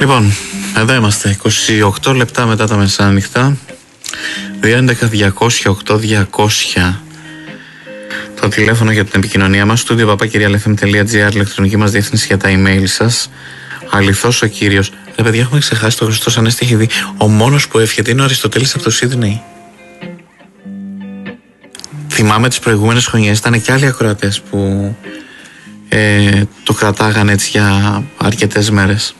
Λοιπόν, εδώ είμαστε, 28 λεπτά μετά τα μεσάνυχτα. 211-200-8200 το τηλέφωνο για την επικοινωνία μας. studio@papakirialfm.gr, ηλεκτρονική μας διεύθυνση για τα email σας. Αληθώς ο κύριος. Ρε παιδιά, έχουμε ξεχάσει το Χριστός Ανέστη, έχει δει. Ο μόνος που εύχεται είναι ο Αριστοτέλης από το Σίδνεϊ. Θυμάμαι τις προηγούμενες χρονιές, ήταν και άλλοι ακροατές που το κρατάγανε έτσι για αρκετές μέρες.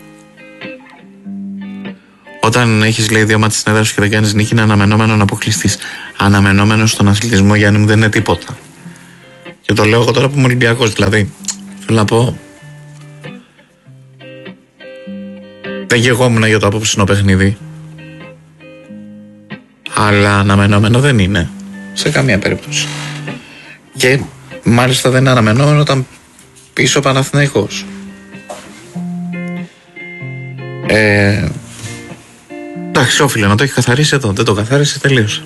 Όταν έχεις, λέει, δύο μάτια στην έδρα σου και δεν κάνεις νίκη, είναι αναμενόμενο να αποκλειστείς. Αναμενόμενο στον αθλητισμό, Γιάννη μου, δεν είναι τίποτα. Και το λέω εγώ τώρα που είμαι Ολυμπιακός, δηλαδή. Θέλω να πω. Δεν γεγόμουν για το απόψινο παιχνίδι. Αλλά αναμενόμενο δεν είναι. Σε καμία περίπτωση. Και μάλιστα δεν είναι αναμενόμενο όταν πίσω ο Παναθηναϊκός. Εντάξει, όφιλε να το έχει καθαρίσει εδώ. Δεν το καθάρισε, τελείωσε.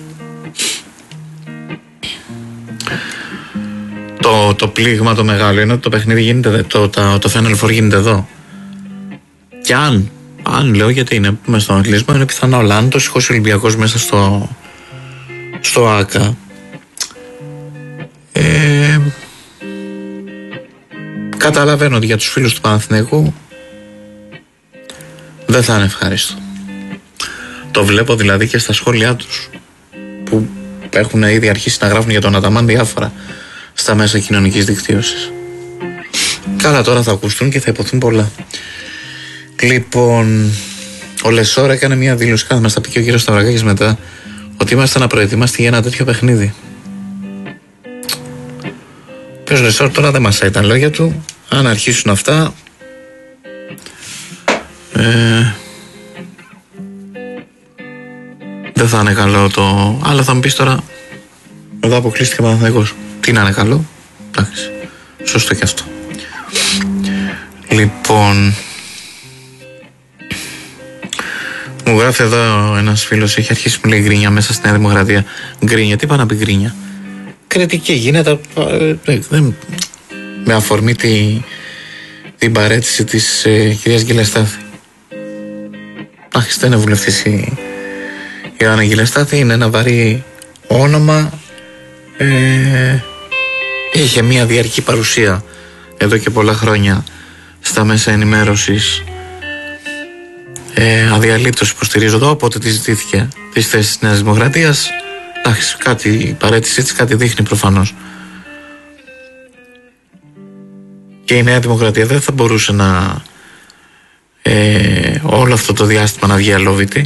Το πλήγμα το μεγάλο είναι ότι το παιχνίδι γίνεται, το Final Four γίνεται εδώ. Και αν λέω, γιατί είναι μέσα στον αθλητισμό, είναι πιθανό, αλλά αν το σηκώσει ο Ολυμπιακός μέσα στο ΆΚΑ, καταλαβαίνω ότι για τους φίλους του Παναθηναϊκού δεν θα είναι ευχάριστο. Το βλέπω δηλαδή και στα σχόλιά τους που έχουν ήδη αρχίσει να γράφουν για τον Αταμάν διάφορα στα μέσα κοινωνικής δικτύωσης. Καλά, τώρα θα ακουστούν και θα υποθούν πολλά. Λοιπόν, ο Λεσόρ έκανε μια δήλωση, κάθε μας τα πει και ο κύριος Σταυρακάκης μετά, ότι ήμασταν απροετοίμαστοι για ένα τέτοιο παιχνίδι. Ο Λεσόρ τώρα δεν μας τα λόγια του. Αν αρχίσουν αυτά, δεν θα είναι καλό το. Αλλά θα μου πεις τώρα, εδώ αποκλείστηκε ο Παναθηναϊκός. Τι να είναι καλό, εντάξει, σωστό και αυτό. Λοιπόν, μου γράφει εδώ ένας φίλος, έχει αρχίσει μου λέει γκρίνια μέσα στη Νέα Δημοκρατία. Γκρίνια, τι πάει να πει γκρίνια? Κριτική γίνεται με αφορμή την παρέτηση της κυρίας Γκυλεστάθη. Εντάξει, δεν είναι βουλευτής η Ιωάννα Γκυλεστάθη, είναι ένα βαρύ όνομα. Είχε μια διαρκή παρουσία εδώ και πολλά χρόνια στα μέσα ενημέρωσης, αδιαλείπτως υποστηρίζοντα, οπότε τη ζητήθηκε τις θέσεις της Νέας Δημοκρατίας. Εντάξει, η παρέτησή της κάτι δείχνει προφανώς. Και η Νέα Δημοκρατία δεν θα μπορούσε όλο αυτό το διάστημα να βγει αλόβητη.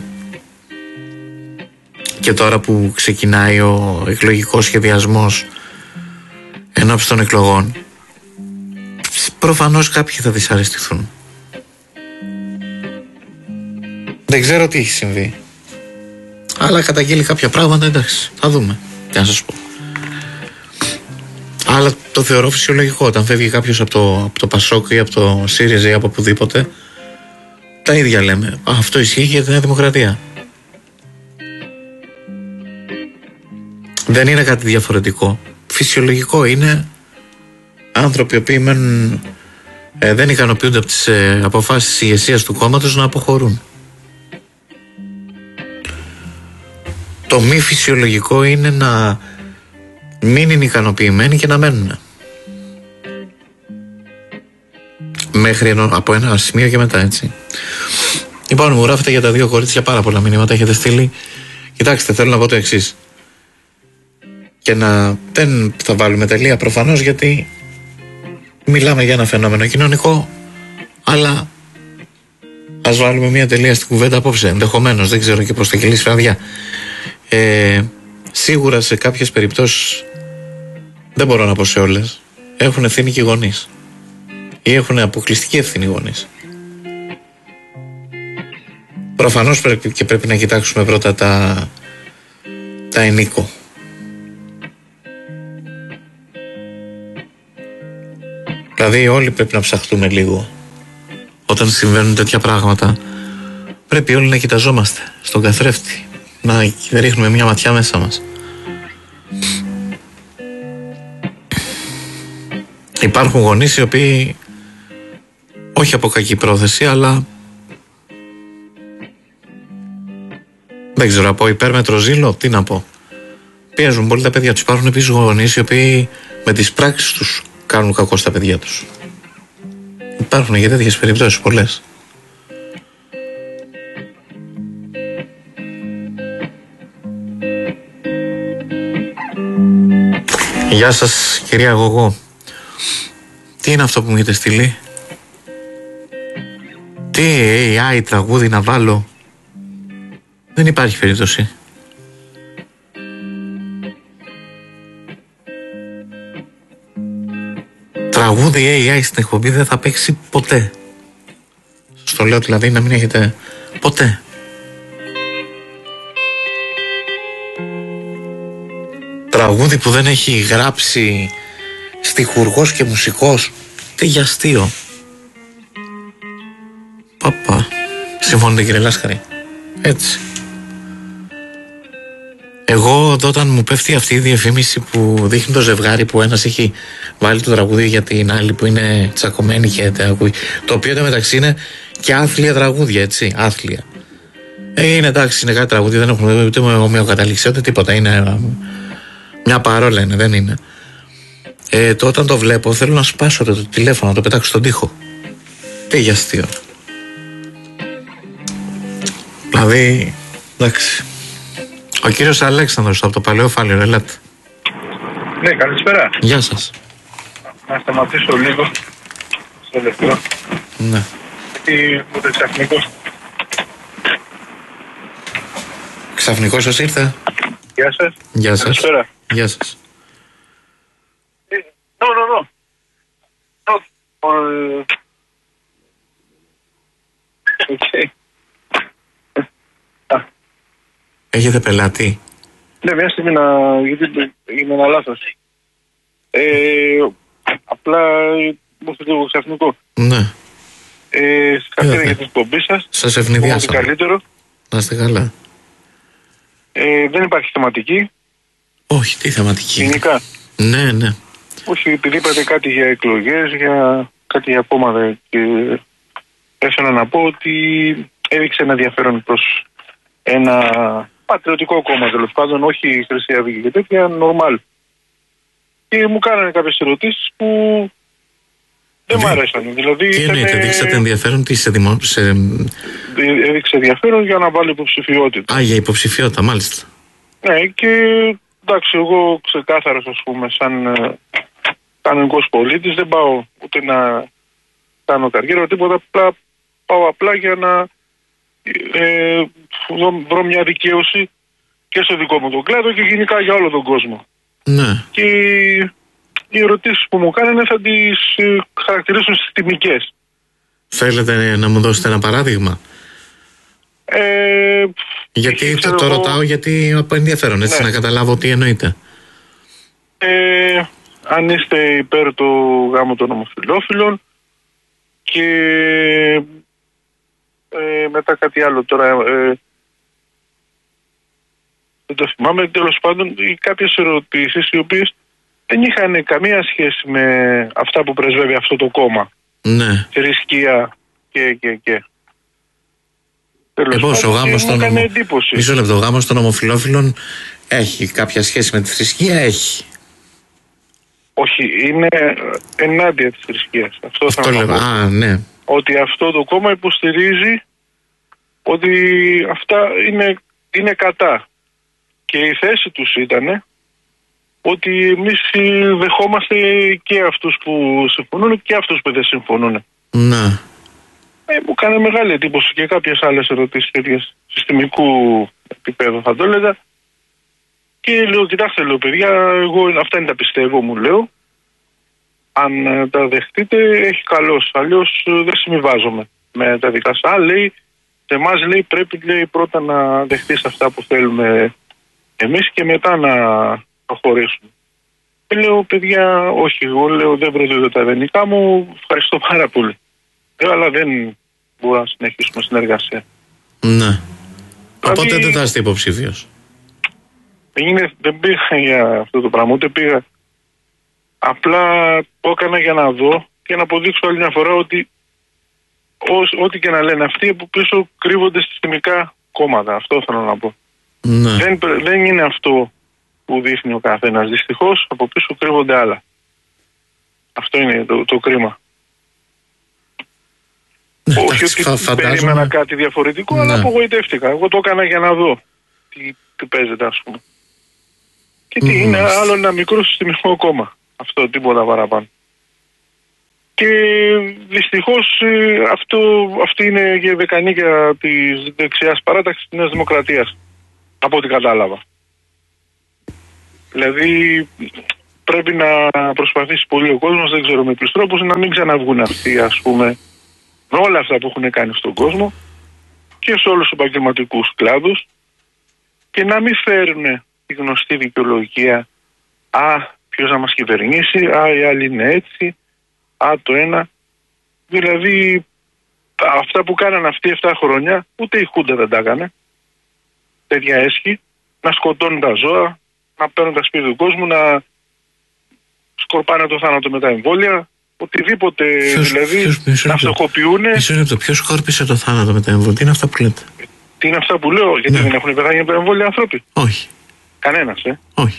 Και τώρα που ξεκινάει ο εκλογικός σχεδιασμός ενώπιση των εκλογών, προφανώς κάποιοι θα δυσαρεστηθούν. Δεν ξέρω τι έχει συμβεί, αλλά καταγγείλει κάποια πράγματα, εντάξει, θα δούμε, τι να σας πω. Αλλά το θεωρώ φυσιολογικό, όταν φεύγει κάποιος από το Πασόκ ή από το ΣΥΡΙΖΑ ή από οπουδήποτε, τα ίδια λέμε. Αυτό ισχύει για τη Νέα Δημοκρατία. Δεν είναι κάτι διαφορετικό. Φυσιολογικό είναι άνθρωποι οι οποίοι δεν ικανοποιούνται από τις αποφάσεις της ηγεσίας του κόμματος να αποχωρούν. Το μη φυσιολογικό είναι να μην είναι ικανοποιημένοι και να μένουν. Μέχρι από ένα σημείο και μετά, έτσι. Λοιπόν, μου γράφετε για τα δύο κορίτσια πάρα πολλά μηνύματα, έχετε στείλει. Κοιτάξτε, θέλω να πω το εξής. Και δεν θα βάλουμε τελεία προφανώς, γιατί μιλάμε για ένα φαινόμενο κοινωνικό, αλλά ας βάλουμε μια τελεία στην κουβέντα απόψε. Ενδεχομένως, δεν ξέρω και πώς θα κυλήσει βραδιά. Σίγουρα σε κάποιες περιπτώσεις, δεν μπορώ να πω σε όλες, έχουν ευθύνη και οι γονείς. Ή έχουν αποκλειστική ευθύνη οι γονείς. Προφανώς πρέπει να κοιτάξουμε πρώτα τα ενίκο. Δηλαδή όλοι πρέπει να ψαχτούμε λίγο. Όταν συμβαίνουν τέτοια πράγματα, πρέπει όλοι να κοιταζόμαστε στον καθρέφτη, να ρίχνουμε μια ματιά μέσα μας. Υπάρχουν γονείς οι οποίοι, όχι από κακή πρόθεση, αλλά Δεν ξέρω, από υπέρμετρο ζήλο, τι να πω. Πιέζουν πολύ τα παιδιά τους. Υπάρχουν επίσης γονείς οι οποίοι με τις πράξεις τους κάνουν κακό στα παιδιά τους. Υπάρχουν και τέτοιες περιπτώσεις πολλές. Γεια σας κυρία Γογό. Τι είναι αυτό που μου έχετε στείλει? Τι AI τραγούδι να βάλω? Δεν υπάρχει περίπτωση. Τραγούδι AI στην εκπομπή δεν θα παίξει ποτέ. Στο λέω δηλαδή να μην έχετε ποτέ. Τραγούδι που δεν έχει γράψει στιχουργός και μουσικός. Τι για αστείο. Παπα. Συμφωνείτε κύριε Λάσκαρη? Έτσι. Εγώ όταν μου πέφτει αυτή η διαφήμιση που δείχνει το ζευγάρι που ένας έχει βάλει το τραγούδι για την άλλη που είναι τσακωμένη και ακούει, το οποίο μεταξύ είναι και άθλια τραγούδια, έτσι, άθλια. Είναι εντάξει, είναι κάτι τραγούδι, δεν έχουμε ούτε ομοιοκαταλήξη ούτε τίποτα, είναι μια παρόλα είναι, δεν είναι. Το όταν το βλέπω θέλω να σπάσω το τηλέφωνο, να το πετάξω στον τοίχο. Τι για αστείο. Δηλαδή, εντάξει. Ο κύριος Αλέξανδρος από το Παλαιό Φάληρο, ελάτε. Ναι, καλησπέρα. Γεια σας. Να σταματήσω λίγο στο λεπτό. Ναι. Γιατί ούτε ξαφνικός. Ξαφνικός σας ήρθε. Γεια σας. Γεια σας. Καλησπέρα. Γεια σας. No. Okay. Έχετε πελάτη? Ναι, μια στιγμή γιατί είναι ένα λάθος. Απλά μου ήρθε λίγο ξαφνικό. Ναι. Συγχαρητήρια για την εκπομπή σας. Σας ευνηδιάσα. Ό,τι καλύτερο. Να είστε καλά. Δεν υπάρχει θεματική. Όχι, τι θεματική? Γενικά. Ναι. Όχι, επειδή είπατε κάτι για εκλογές, για κάτι για κόμματα και ήθελα να πω ότι έδειξε ένα ενδιαφέρον προς ένα πατριωτικό κόμμα, τέλος πάντων, όχι η Χρυσή Αυγή και τέτοια, normal. Και μου κάνανε κάποιες ερωτήσεις που δεν μ' αρέσανε. Δηλαδή, τι εννοείται, δείξατε ενδιαφέρον, τι έδειξε ενδιαφέρον για να βάλει υποψηφιότητα. Α, για υποψηφιότητα, μάλιστα. Ναι, και εντάξει, εγώ ξεκάθαρος, ας πούμε, σαν κανονικός πολίτης, δεν πάω ούτε να κάνω καριέρα, τίποτα, πάω απλά για να βρω μια δικαίωση και στο δικό μου τον κλάδο και γενικά για όλο τον κόσμο. Ναι. Και οι ερωτήσεις που μου κάνανε θα τις χαρακτηρίσουν συστημικές. Θέλετε να μου δώσετε ένα παράδειγμα? Γιατί θα το ρωτάω, γιατί από ενδιαφέρον, έτσι, ναι, να καταλάβω τι εννοείται. Αν είστε υπέρ του γάμου των ομοφυλόφιλων και μετά κάτι άλλο τώρα, δεν το θυμάμαι, τέλος πάντων, κάποιες ερωτήσεις οι οποίες δεν είχαν καμία σχέση με αυτά που πρεσβεύει αυτό το κόμμα. Ναι. Θρησκεία και. Πώς ο γάμος των Μισό λεπτό, ο γάμος των ομοφυλόφιλων έχει κάποια σχέση με τη θρησκεία? Έχει. Όχι, είναι ενάντια της θρησκείας. Αυτό λέω. Α, ναι. Ότι αυτό το κόμμα υποστηρίζει ότι αυτά είναι κατά. Και η θέση τους ήταν ότι εμείς δεχόμαστε και αυτούς που συμφωνούν και αυτούς που δεν συμφωνούν. Ναι. Μου κάνει μεγάλη εντύπωση και κάποιες άλλες ερωτήσεις τέτοιες συστημικού επίπεδου, θα το έλεγα. Και λέω, κοιτάξτε, λέω, παιδιά, εγώ αυτά είναι τα πιστεύω, μου λέω. Αν τα δεχτείτε, έχει καλώς. Αλλιώς δεν συμβιβάζομαι με τα δικά σας. Λέει, σε εμάς, λέει, πρέπει, λέει, πρώτα να δεχτείς αυτά που θέλουμε εμείς και μετά να προχωρήσουμε. Και λέω, παιδιά, όχι, εγώ λέω, δεν προδίδω τα δενικά μου, ευχαριστώ πάρα πολύ. Αλλά δεν μπορώ να συνεχίσουμε συνεργασία. Ναι. Οπότε δεν θα είστε υποψήφιος? Δεν πήγα για αυτό το πράγμα, ούτε πήγα. Απλά το έκανα για να δω και να αποδείξω άλλη μια φορά ότι ό,τι και να λένε αυτοί από πίσω κρύβονται συστημικά κόμματα. Αυτό θέλω να πω. Ναι. Δεν είναι αυτό που δείχνει ο καθένας. Δυστυχώς από πίσω κρύβονται άλλα. Αυτό είναι το κρίμα. Ναι, όχι ότι περίμενα κάτι διαφορετικό, αλλά απογοητεύτηκα. Εγώ το έκανα για να δω τι παίζεται, ας πούμε. Και τι είναι άλλο ένα μικρό συστημικό κόμμα. Αυτό, τίποτα παραπάνω. Και δυστυχώς αυτή είναι και η δεκανίκια της δεξιάς παράταξης της Νέας Δημοκρατίας, από ό,τι κατάλαβα. Δηλαδή πρέπει να προσπαθήσει πολύ ο κόσμος, δεν ξέρω με ποιους τρόπους, να μην ξαναβγούν αυτοί, ας πούμε, με όλα αυτά που έχουν κάνει στον κόσμο και σε όλους τους επαγγελματικούς κλάδους, και να μην φέρουν τη γνωστή δικαιολογία ποιος να μας κυβερνήσει, οι άλλοι είναι έτσι, το ένα. Δηλαδή αυτά που κάνανε αυτοί 7 χρόνια, ούτε η Χούντα δεν τα έκανε. Τέτοια έσχη, να σκοτώνουν τα ζώα, να παίρνουν τα σπίτια του κόσμου, να σκορπάνε το θάνατο με τα εμβόλια, οτιδήποτε, δηλαδή να φτωχοποιούνε. Μισό λεπτό, ποιος σκόρπισε το θάνατο με τα εμβόλια, τι είναι αυτά που λέτε? Τι είναι αυτά που λέω, γιατί δεν έχουν πεθάνει από τα εμβόλια άνθρωποι? Όχι. Κανένας, Όχι.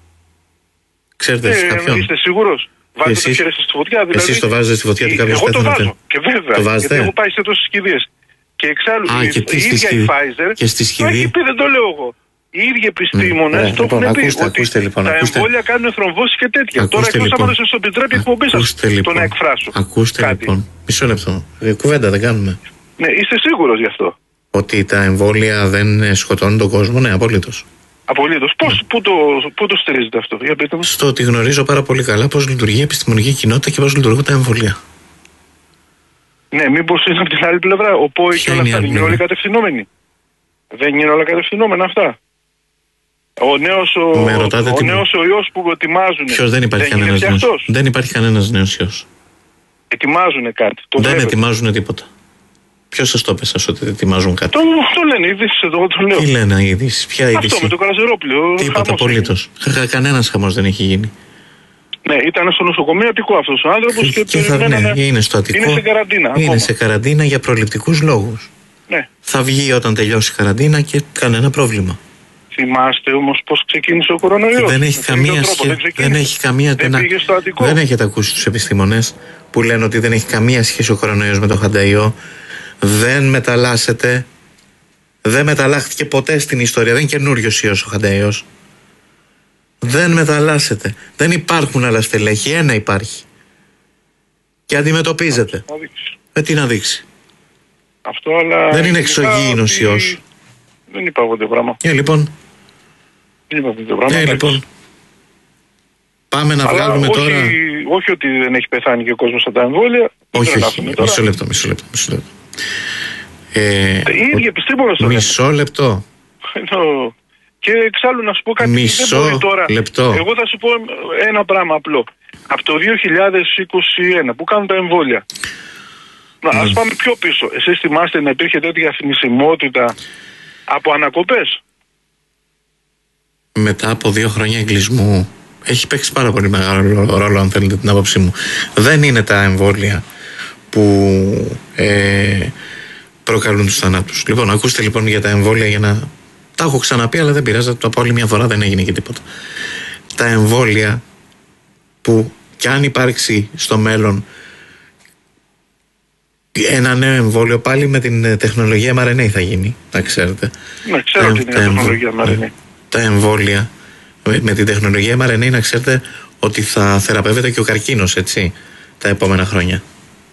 Ξέρετε εσείς κάποιον? Είστε σίγουρος? Βάζετε το χέρι σας στη φωτιά, δηλαδή? Εσείς το βάζετε στη φωτιά ότι κάποιος πέθανε? Εγώ το βάζω, και βέβαια, γιατί έχω πάει σε τόσες κηδείες. Και εξάλλου η ίδια η Pfizer, και στη σκηδή. δεν το λέω εγώ. Οι ίδιοι επιστήμονες το έχουν πει, ότι τα εμβόλια κάνουν θρομβώσεις και τέτοια. Τώρα εκτός άμα δεν σας το επιτρέπει η εκπομπή σας το να εκφράσω. Ακούστε κάτι. Λοιπόν, μισό λεπτό, κουβέντα δεν κάνουμε. Ναι, είστε σίγουρος γι' αυτό? Ότι τα εμβόλια δεν σκοτώνουν τον κόσμο? Ναι, απολύτως. Απολύτως. Πού το στηρίζετε αυτό, για πείτε μου? Στο ότι γνωρίζω πάρα πολύ καλά πώς λειτουργεί η επιστημονική κοινότητα και πώς λειτουργούν τα εμβόλια. Ναι, μήπως είναι από την άλλη πλευρά? Ο ΠΟΗ και όλα αυτά δεν είναι όλοι κατευθυνόμενοι? Δεν είναι όλα κατευθυνόμενα αυτά? Ο νέος ο ιός που ετοιμάζουν. Ποιος? Δεν υπάρχει κανένας νέος. Δεν υπάρχει κανένας νέος ιός. Ετοιμάζουν κάτι. Δεν ετοιμάζουν τίποτα. Ποιος σας το έπεσε ότι ετοιμάζουν κάτι? Το λένε οι ειδήσεις, εγώ το λέω. Τι λένε οι ειδήσεις, ποια είδηση? Αυτό με το Καλαζερόπλαιο. Τίποτα, απολύτως. Κανένας χαμός δεν έχει γίνει. Ναι, ήταν στο νοσοκομείο Αττικό αυτός ο άνθρωπος και είναι στο Αττικό. Είναι σε καραντίνα. Είναι σε καραντίνα για προληπτικούς λόγους. Ναι. Θα βγει όταν τελειώσει η καραντίνα και κανένα πρόβλημα. Θυμάστε όμως πώς ξεκίνησε ο κορονοϊός? Δεν έχει καμία σχέση. Δεν έχει καμία. Δεν έχετε ακούσει τους επιστήμονες που λένε ότι δεν έχει καμία σχέση ο κορονοϊός με το χανταϊό? Δεν μεταλλάσσεται. Δεν μεταλλάχθηκε ποτέ στην ιστορία. Δεν είναι καινούριος ιός ο χανταϊός. Δεν μεταλλάσσεται. Δεν υπάρχουν άλλα στελέχη. Ένα υπάρχει. Και αντιμετωπίζεται. Τι να δείξει? Αυτό, αλλά δεν είναι εξωγήινος ιός. Δεν είπα ούτε πράγμα. Λοιπόν. Λοιπόν. Πάμε να βγάλουμε τώρα. Όχι ότι δεν έχει πεθάνει και ο κόσμος από τα εμβόλια. Όχι. Μισό λεπτό. Οι ίδιοι επιστήμονες το λένε. Μισό λεπτό. Και εξάλλου να σου πω κάτι. Μισό λεπτό. Εγώ θα σου πω ένα πράγμα απλό. Από το 2021 που κάνουν τα εμβόλια. Ας πάμε πιο πίσω. Εσείς θυμάστε να υπήρχε τέτοια θνησιμότητα από ανακοπές? Μετά από 2 χρόνια εγκλεισμού έχει παίξει πάρα πολύ μεγάλο ρόλο, αν θέλετε την άποψή μου. Δεν είναι τα εμβόλια που προκαλούν τους θανάτους. Λοιπόν, ακούστε λοιπόν για τα εμβόλια, για να τα έχω ξαναπεί, αλλά δεν πειράζει, το από άλλη μια φορά δεν έγινε και τίποτα. Τα εμβόλια που κι αν υπάρξει στο μέλλον ένα νέο εμβόλιο, πάλι με την τεχνολογία mRNA θα γίνει, να ξέρετε. Ναι, ξέρω την τεχνολογία mRNA. Τα εμβόλια με την τεχνολογία mRNA, να ξέρετε ότι θα θεραπεύεται και ο καρκίνος, έτσι, τα επόμενα χρόνια.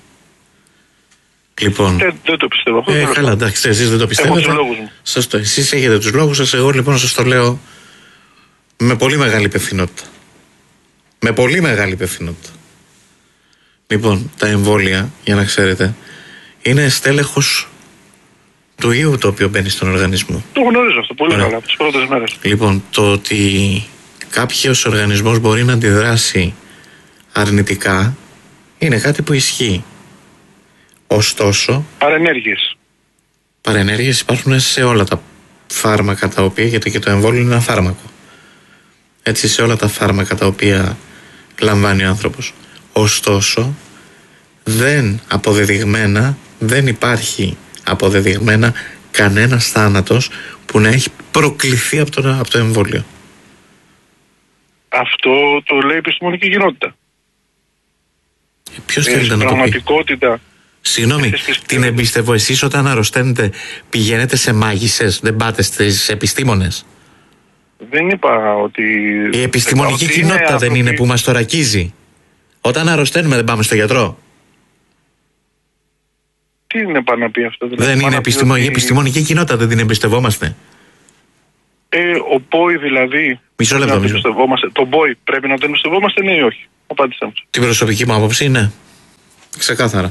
Λοιπόν, δεν το πιστεύω. Καλά, εντάξει, εσείς δεν το πιστεύετε. Έχω τους λόγους μου. Εσείς έχετε τους λόγους σας, εγώ λοιπόν σας το λέω με πολύ μεγάλη υπευθυνότητα. Με πολύ μεγάλη υπευθυνότητα. Λοιπόν, τα εμβόλια, για να ξέρετε, είναι στέλεχος του ιού το οποίο μπαίνει στον οργανισμό. Το γνωρίζω αυτό πολύ καλά, τις πρώτες μέρες. Λοιπόν, το ότι κάποιος οργανισμός μπορεί να αντιδράσει αρνητικά είναι κάτι που ισχύει. Ωστόσο, παρενέργειες υπάρχουν σε όλα τα φάρμακα τα οποία, γιατί και το εμβόλιο είναι ένα φάρμακο. Έτσι, σε όλα τα φάρμακα τα οποία λαμβάνει ο άνθρωπος. Ωστόσο, δεν υπάρχει αποδεδειγμένα κανένας θάνατος που να έχει προκληθεί από το εμβόλιο. Αυτό το λέει η επιστημονική κοινότητα. Ποιος θέλετε να το πει? Πραγματικότητα. Συγγνώμη, την εμπιστεύω. Εσείς όταν αρρωσταίνετε πηγαίνετε σε μάγισσες, δεν πάτε στις επιστήμονες? Δεν είπα ότι... Η επιστημονική κοινότητα δεν είναι που μας το ρακίζει? Όταν αρρωσταίνουμε δεν πάμε στο γιατρό? Τι είναι πάνω να πει αυτό? Δεν είναι η επιστημονική κοινότητα, δεν την εμπιστευόμαστε? Ο ΠΟΗ δηλαδή. Μισό λεπτό. Το ΠΟΗ πρέπει να τον εμπιστευόμαστε, ναι ή όχι? Απάντησα μου. Την προσωπική μου άποψη είναι ξεκάθαρα.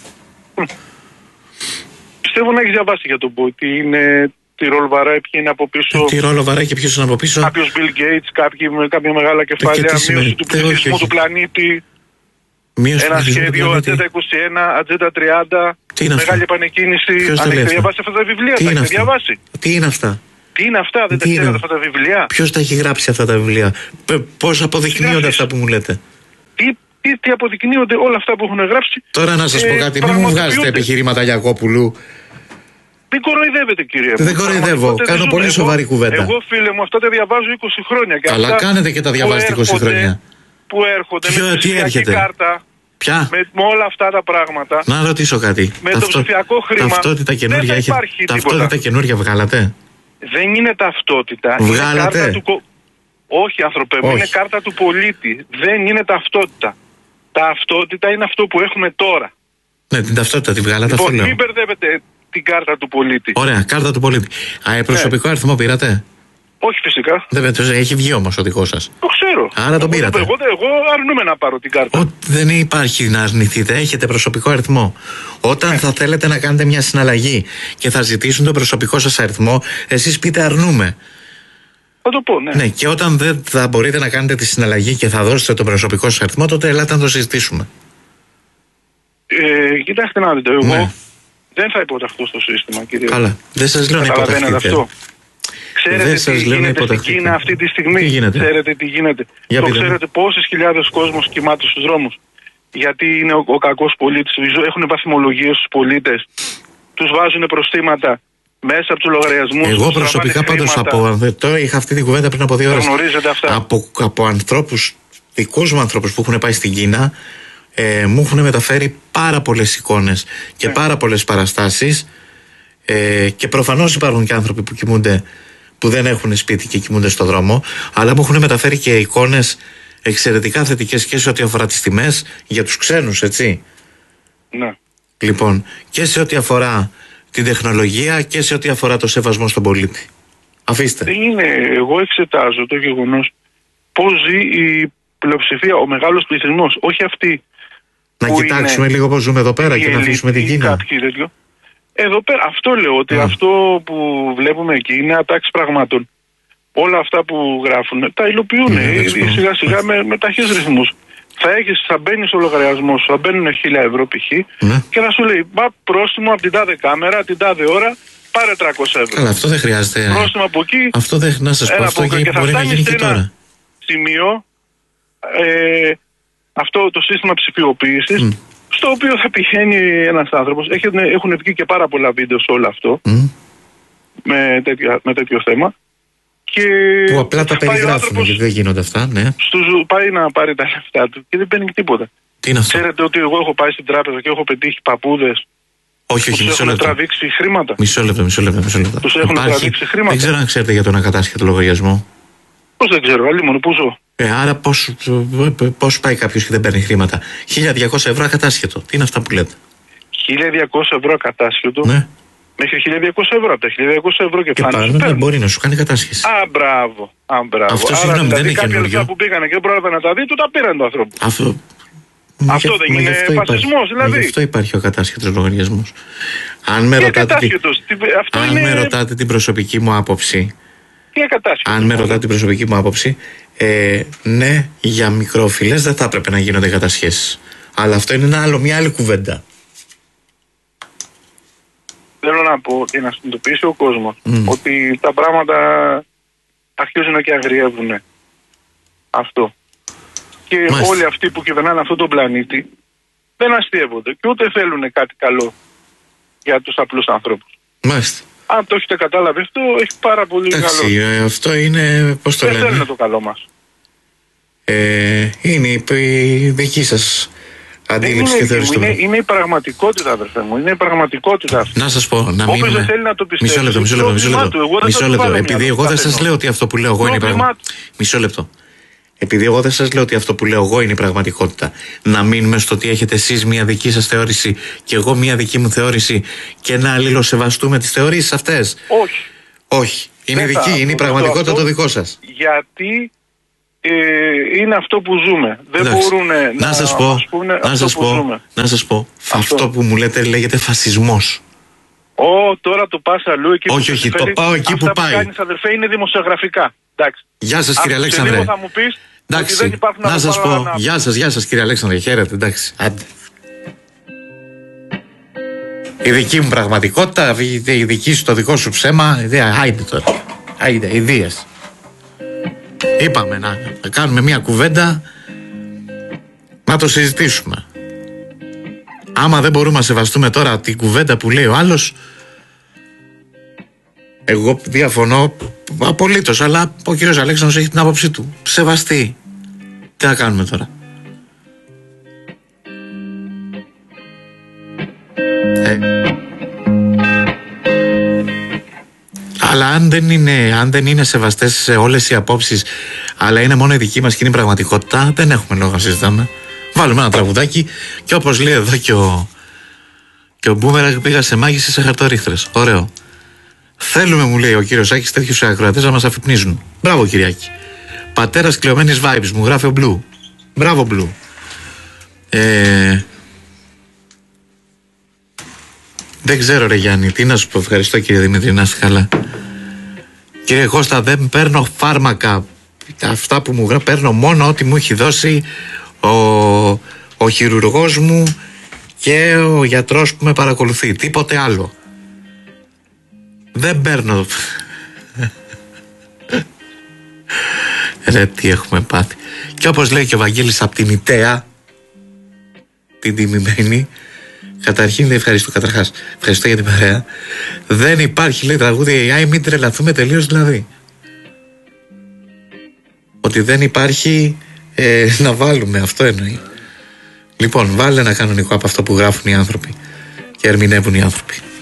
Πιστεύω να έχει διαβάσει για τον ΠΟΗ. Τι είναι, τι ρόλο βαράει, ποιοι είναι από πίσω. Τι ρόλο βαράει και ποιος είναι από πίσω? Κάποιος Bill Gates, κάποιοι με κάποια μεγάλα κεφάλαια, μείωση του πληθυσμού του πλανήτη. Ένα σχέδιο, Ατζέντα 21, Ατζέντα 30, μεγάλη επανεκκίνηση. Αν έχετε διαβάσει αυτά τα βιβλία, τα έχετε διαβάσει? Τι είναι αυτά? Τι είναι αυτά, δεν τα ξέρετε αυτά τα βιβλία? Ποιος τα έχει γράψει αυτά τα βιβλία? Πώς αποδεικνύονται αυτά που μου λέτε? Τι αποδεικνύονται όλα αυτά που έχουν γράψει? Τώρα να σας πω κάτι, μην μου βγάζετε επιχειρήματα Γιακόπουλου. Δεν κοροϊδεύετε, κύριε. Δεν κοροϊδεύω, κάνω πολύ σοβαρή κουβέντα. Εγώ, φίλε μου, αυτά τα διαβάζω 20 χρόνια. Καλά κάνετε και τα διαβάζετε 20 χρόνια. Που έρχονται με τη ψηφιακή κάρτα. Ποια? Με όλα αυτά τα πράγματα. Να ρωτήσω κάτι. Με το ψηφιακό χρήμα. Ταυτότητα καινούργια έχετε? Ταυτότητα καινούργια βγάλατε? Δεν είναι ταυτότητα. Βγάλατε? Είναι κάρτα όχι, άνθρωπε μου, είναι κάρτα του πολίτη. Δεν είναι ταυτότητα. Ταυτότητα είναι αυτό που έχουμε τώρα. Ναι, την ταυτότητα τη βγάλατε. Λοιπόν, μην μπερδεύετε την κάρτα του πολίτη. Ωραία, κάρτα του πολίτη. Προσωπικό αριθμό πήρατε? Όχι, φυσικά. Έχει βγει όμως ο δικό σας. Το ξέρω. Άρα τον πήρατε. Εγώ αρνούμαι να πάρω την κάρτα. Δεν υπάρχει να αρνηθείτε. Έχετε προσωπικό αριθμό. Όταν θα θέλετε να κάνετε μια συναλλαγή και θα ζητήσουν τον προσωπικό σας αριθμό, εσείς πείτε αρνούμε. Θα το πω, ναι. Ναι, και όταν δεν θα μπορείτε να κάνετε τη συναλλαγή και θα δώσετε τον προσωπικό σας αριθμό, τότε ελάτε να το συζητήσουμε. Κοιτάξτε να δείτε, εγώ δεν θα υποταχθώ στο σύστημα, κύριε. Καλά, δεν σας λέω να υποταχθείτε. Αυτό. Ξέρετε τι γίνεται στην Κίνα αυτή τη στιγμή? Ξέρετε τι γίνεται? Ξέρετε πόσες χιλιάδες κόσμος κοιμάται στους δρόμους? Γιατί είναι ο κακός πολίτης. Έχουν βαθμολογίες στους πολίτες. Τους βάζουν προστήματα μέσα από τους λογαριασμούς. Εγώ προσωπικά πάντως τώρα είχα αυτή την κουβέντα πριν από 2 ώρες. Γνωρίζετε αυτά? Από ανθρώπους, δικούς μου ανθρώπους που έχουν πάει στην Κίνα, μου έχουν μεταφέρει πάρα πολλές εικόνες και πάρα πολλές παραστάσεις, και προφανώς υπάρχουν και άνθρωποι που κοιμούνται, που δεν έχουν σπίτι και κοιμούνται στο δρόμο, αλλά μου έχουν μεταφέρει και εικόνες εξαιρετικά θετικές και σε ό,τι αφορά τις τιμές για τους ξένους, έτσι. Ναι. Λοιπόν, και σε ό,τι αφορά την τεχνολογία και σε ό,τι αφορά το σεβασμό στον πολίτη. Αφήστε. Δεν είναι. Εγώ εξετάζω το γεγονός πώς ζει η πλειοψηφία, ο μεγάλος πληθυσμός, όχι αυτή. Να κοιτάξουμε λίγο πώς ζούμε εδώ πέρα και να αφήσουμε την Κίνα. Εδώ πέρα, αυτό λέω, ότι αυτό που βλέπουμε εκεί είναι ατάξη πραγμάτων. Όλα αυτά που γράφουν τα υλοποιούν σιγά σιγά με ταχύς ρυθμούς. Θα μπαίνει στο λογαριασμό σου, θα μπαίνουν 1.000 ευρώ π.χ. και θα σου λέει πρόστιμο από την τάδε κάμερα, την τάδε ώρα, πάρε 300 ευρώ. Καλά, αυτό δεν χρειάζεται. Πρόστιμο από εκεί. Αυτό δεν, να σας πω, αυτό μπορεί να γίνει και τώρα. Σημείο, αυτό το σύστημα ψηφιοποίησης, στο οποίο θα πηγαίνει ένας άνθρωπος. Έχουν βγει και πάρα πολλά βίντεο σε όλο αυτό, με τέτοιο θέμα. Και που απλά τα περιγράφουν γιατί δεν γίνονται αυτά, ναι. Πάει να πάρει τα λεφτά του και δεν παίρνει τίποτα. Τι είναι αυτό? Ξέρετε ότι εγώ έχω πάει στην τράπεζα και έχω πετύχει παππούδες. Όχι, μισό λεπτό. Έχουν τραβήξει χρήματα. Μισό λεπτό. Τους έχουν τραβήξει χρήματα. Δεν ξέρω αν ξέρετε για τον ακατάσχετο λογαριασμό. Πώς δεν ξέρω, αλλή μόνο πού ζω. Άρα πώς πάει κάποιος και δεν παίρνει χρήματα? 1.200 ευρώ ακατάσχετο. Τι είναι αυτά που λέτε? 1.200 ευρώ ακατάσχετο. Ναι. Μέχρι 1.200 ευρώ. Από τα 1.200 ευρώ και πάνω. Δεν μπορεί να σου κάνει κατάσχεση. Μπράβο. Αυτό συγγνώμη, δεν είναι καινούριο. Κάποια λεφτά που πήγανε και δεν πρόλαβε να τα δει, του τα πήραν το άνθρωπο. Αυτό δεν είναι φασισμός, δηλαδή? Γι' αυτό υπάρχει ο ακατάσχετος λογαριασμός. Αν με ρωτάτε την προσωπική μου άποψη. Αν με ρωτάτε την προσωπική μου άποψη, ναι, για μικρόφιλες δεν θα έπρεπε να γίνονται κατασχέσεις. Αλλά αυτό είναι μια άλλη κουβέντα. Θέλω να πω και να συνειδητοποιήσει ο κόσμος ότι τα πράγματα αρχίζουν και αγριεύουν. Αυτό. Και όλοι αυτοί που κυβερνάνε αυτόν τον πλανήτη δεν αστείευονται και ούτε θέλουν κάτι καλό για τους απλούς ανθρώπους. Μάλιστα. Αν το έχετε καταλάβει αυτό, έχει πάρα πολύ καλό. Εντάξει, αυτό είναι, πώς το δεν λένε. Δεν θέλουν το καλό μας. Είναι η δική σας αντίληψη και θεώρηση. Είναι η πραγματικότητα, αδερφέ μου. Είναι η πραγματικότητα αυτή. Να σας πω, να μην. Όποιος δεν θέλει να το πιστεύει. Μισό λεπτό. Επειδή εγώ δεν σας λέω ότι αυτό που λέω εγώ είναι η πραγματικότητα. Μισό λεπτό. Επειδή εγώ δεν σας λέω ότι αυτό που λέω εγώ είναι η πραγματικότητα. Να μείνουμε στο ότι έχετε εσείς μια δική σας θεώρηση και εγώ μια δική μου θεώρηση και να αλληλοσεβαστούμε τις θεωρήσεις αυτές. Όχι. Όχι. Είναι δική, είναι η πραγματικότητα το δικό σας. Γιατί είναι αυτό που ζούμε. Δεν μπορούν να σας πω, πούνε αυτό που ζούμε. Να σας πω, αυτό που μου λέτε λέγεται φασισμός. Τώρα το πας αλλού. Όχι, το πάω εκεί που πάει. Αυτά που κάνεις, αδερφέ, είναι δημοσιογραφικά. Εντάξει. Γεια σας, κύριε Αλέξανδρε. Λίγο θα μου πεις ότι δεν υπάρχουν να σας πω, γεια σας κύριε Αλέξανδρε, χαίρετε, εντάξει, άντε. Η δική μου πραγματικότητα, η δική σου, το δικό σου ψέμα, άιντε τώρα, άιντε, ιδίες. Είπαμε να κάνουμε μια κουβέντα, να το συζητήσουμε. Άμα δεν μπορούμε να σεβαστούμε τώρα την κουβέντα που λέει ο άλλος, εγώ διαφωνώ απολύτως, αλλά ο κύριος Αλέξανδρος έχει την άποψή του. Σεβαστή. Τι να κάνουμε τώρα. Αλλά αν δεν είναι σεβαστές όλες οι απόψεις, αλλά είναι μόνο η δική μας κοινή πραγματικότητα, δεν έχουμε λόγο να συζητάμε. Βάλουμε ένα τραγουδάκι και όπως λέει εδώ και ο Μπούμεραγκ, πήγα σε μάγισσε σε χαρτορίχτρες. Ωραίο. Θέλουμε, μου λέει ο κύριος Άκης, τέτοιους ακροατές να μας αφυπνίζουν. Μπράβο, Κυριάκη. Πατέρας κλεωμένης vibes, μου γράφει ο Μπλου. Μπράβο, Μπλου. Δεν ξέρω, ρε Γιάννη, τι να σου πω. Ευχαριστώ, κύριε Δημήτρη, να είσαι καλά. Κύριε Κώστα, δεν παίρνω φάρμακα. Αυτά που μου γράφει, παίρνω μόνο ό,τι μου έχει δώσει ο χειρουργός μου και ο γιατρός που με παρακολουθεί. Τίποτε άλλο. Δεν παίρνω. Ρε, τι έχουμε πάθει. Και όπως λέει και ο Βαγγέλης από την Ιταία, την τιμημένη, καταρχήν λέει ευχαριστώ για την παρέα. Δεν υπάρχει, λέει, τραγούδι AI, μην τρελαθούμε τελείως δηλαδή. Ότι δεν υπάρχει να βάλουμε, αυτό εννοεί. Λοιπόν, βάλε ένα κανονικό από αυτό που γράφουν οι άνθρωποι και ερμηνεύουν οι άνθρωποι.